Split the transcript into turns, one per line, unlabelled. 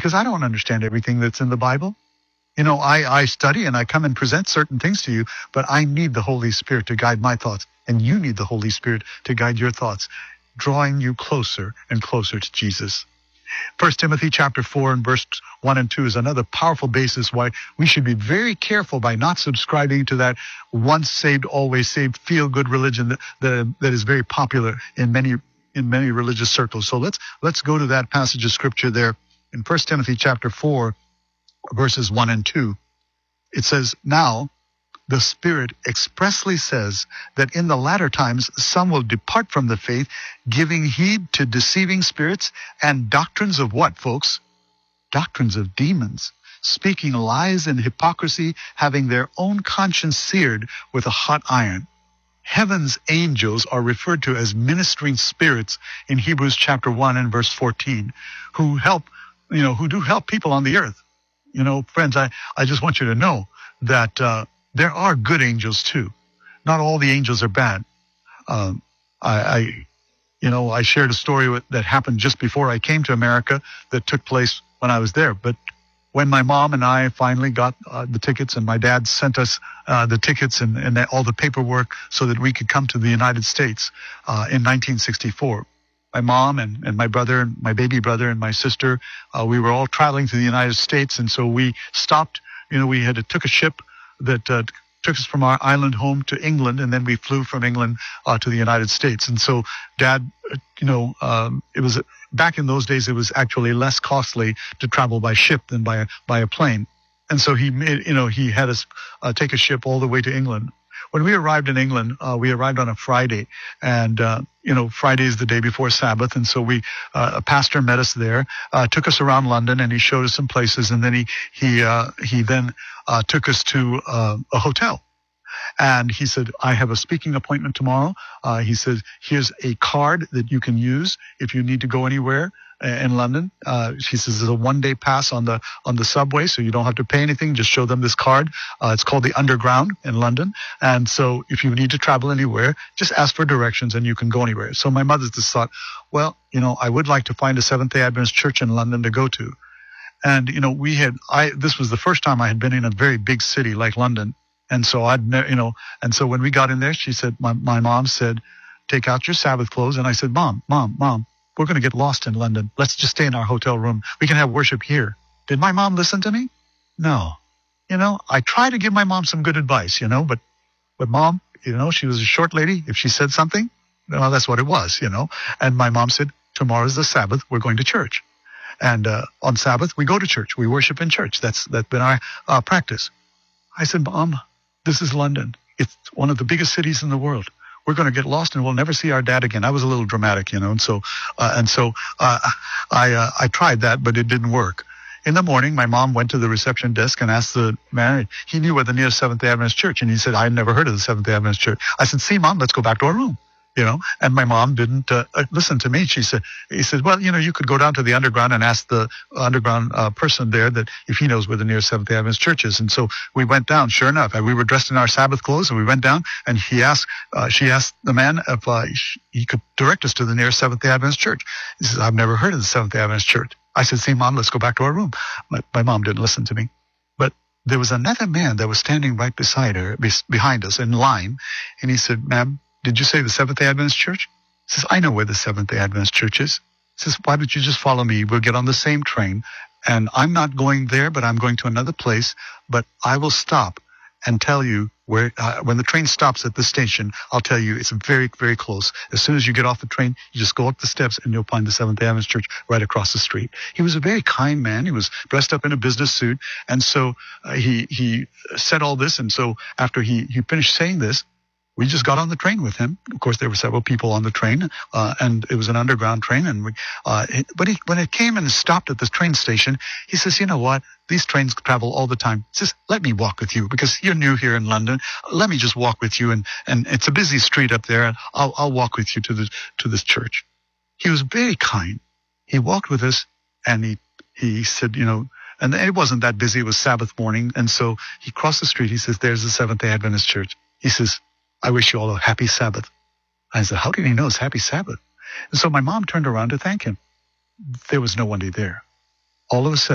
because I don't understand everything that's in the Bible. You know, I study and I come and present certain things to you, but I need the Holy Spirit to guide my thoughts, and you need the Holy Spirit to guide your thoughts, drawing you closer and closer to Jesus. 1 Timothy chapter 4 and verse 1 and 2 is another powerful basis why we should be very careful by not subscribing to that once saved, always saved, feel-good religion that is very popular in many religious circles. So let's go to that passage of scripture there in 1 Timothy chapter 4, verses 1 and 2. It says, "Now the Spirit expressly says that in the latter times some will depart from the faith, giving heed to deceiving spirits and doctrines of" what, folks? Doctrines of demons, speaking lies and hypocrisy, having their own conscience seared with a hot iron. Heaven's angels are referred to as ministering spirits in Hebrews chapter 1 and verse 14, who do help people on the earth. You know, friends, I just want you to know that there are good angels too. Not all the angels are bad. I shared a story that happened just before I came to America that took place when I was there. But when my mom and I finally got the tickets, and my dad sent us the tickets and all the paperwork so that we could come to the United States in 1964. My mom and my brother, and my baby brother and my sister, we were all traveling to the United States. And so we stopped, we took a ship that took us from our island home to England, and then we flew from England to the United States. And so Dad, it was back in those days, it was actually less costly to travel by ship than by a plane. And so he had us take a ship all the way to England. When we arrived in England, we arrived on a Friday, and Friday is the day before Sabbath, and so a pastor met us there, took us around London, and he showed us some places, and then he then took us to a hotel. And he said, "I have a speaking appointment tomorrow." He said, "Here's a card that you can use if you need to go anywhere in London." He says, "There's a one-day pass on the subway, so you don't have to pay anything. Just show them this card. It's called the Underground in London. And so if you need to travel anywhere, just ask for directions and you can go anywhere." So my mother just thought, well, I would like to find a Seventh-day Adventist church in London to go to. And, this was the first time I had been in a very big city like London. And so and so when we got in there, she said, my mom said, "Take out your Sabbath clothes." And I said, Mom, we're going to get lost in London. Let's just stay in our hotel room. We can have worship here. Did my mom listen to me? No. I try to give my mom some good advice, but Mom, she was a short lady. If she said something, well, that's what it was, And my mom said, "Tomorrow's the Sabbath. We're going to church. And on Sabbath, we go to church. We worship in church. That's been our practice." I said, "Mom, this is London. It's one of the biggest cities in the world. We're going to get lost and we'll never see our dad again." I was a little dramatic, and so I tried that, but it didn't work. In the morning, my mom went to the reception desk and asked the man. He knew where the nearest Seventh-day Adventist church, and he said, "I'd never heard of the Seventh-day Adventist church." I said, "See, Mom, let's go back to our room." And my mom didn't listen to me. He said, "Well, you could go down to the Underground and ask the Underground person there that if he knows where the nearest Seventh-day Adventist church is." And so we went down. Sure enough, we were dressed in our Sabbath clothes, and we went down. And she asked the man if he could direct us to the nearest Seventh-day Adventist church. He says, "I've never heard of the Seventh-day Adventist church." I said, "See, Mom, let's go back to our room." My mom didn't listen to me, but there was another man that was standing right behind us in line, and he said, "Ma'am, did you say the Seventh-day Adventist church?" He says, "I know where the Seventh-day Adventist church is." He says, "Why don't you just follow me? We'll get on the same train. And I'm not going there, but I'm going to another place. But I will stop and tell you where, when the train stops at the station, I'll tell you it's very, very close. As soon as you get off the train, you just go up the steps and you'll find the Seventh-day Adventist church right across the street." He was a very kind man. He was dressed up in a business suit. And so he said all this. And so after he finished saying this, we just got on the train with him. Of course, there were several people on the train, and it was an underground train. And when it came and stopped at the train station, he says, "You know what? These trains travel all the time." He says, "Let me walk with you because you're new here in London. Let me just walk with you, and it's a busy street up there, and I'll walk with you to this church." He was very kind. He walked with us, and he said, and it wasn't that busy. It was Sabbath morning, and so he crossed the street. He says, "There's the Seventh-day Adventist church." He says, "I wish you all a happy Sabbath." I said, "How did he know it's happy Sabbath?" And so my mom turned around to thank him. There was nobody there. All of a sudden,